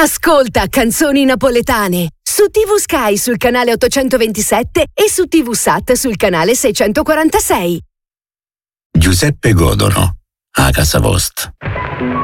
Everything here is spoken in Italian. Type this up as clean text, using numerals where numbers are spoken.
Ascolta Canzoni Napoletane su TV Sky sul canale 827 e su TV Sat sul canale 646. Giuseppe Godono, a casa vostra.